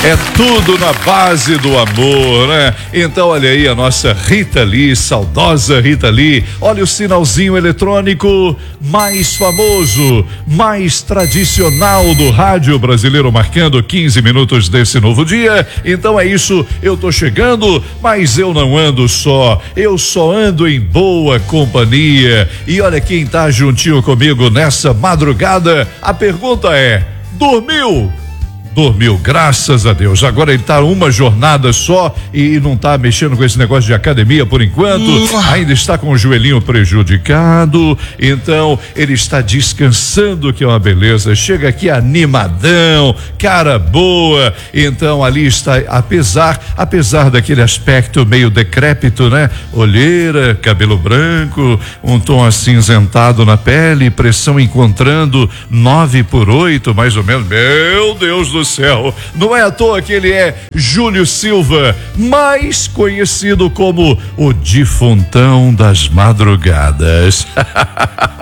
É tudo na base do amor, né? Então olha aí a nossa Rita Lee, saudosa Rita Lee. Olha o sinalzinho eletrônico mais famoso, mais tradicional do rádio brasileiro, marcando 15 minutos desse novo dia. Então é isso, eu tô chegando, mas eu não ando só, eu só ando em boa companhia. E olha quem tá juntinho comigo nessa madrugada. A pergunta é: dormiu? Dormiu, graças a Deus. Agora ele tá uma jornada só e não tá mexendo com esse negócio de academia por enquanto. Ainda está com o joelhinho prejudicado. Então ele está descansando, que é uma beleza. Chega aqui animadão, cara boa. Então ali está, apesar daquele aspecto meio decrépito, né? Olheira, cabelo branco, um tom acinzentado na pele, pressão encontrando 9/8, mais ou menos. Meu Deus do céu, não é à toa que ele é Júlio Silva, mais conhecido como o Difuntão das Madrugadas.